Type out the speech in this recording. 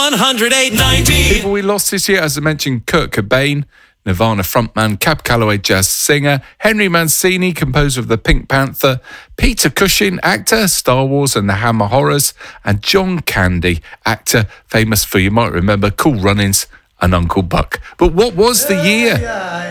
108.90. People we lost this year, as I mentioned, Kurt Cobain, Nirvana frontman, Cab Calloway jazz singer, Henry Mancini, composer of the Pink Panther, Peter Cushing, actor, Star Wars and the Hammer Horrors, and John Candy, actor, famous for, you might remember, Cool Runnings and Uncle Buck. But what was the year?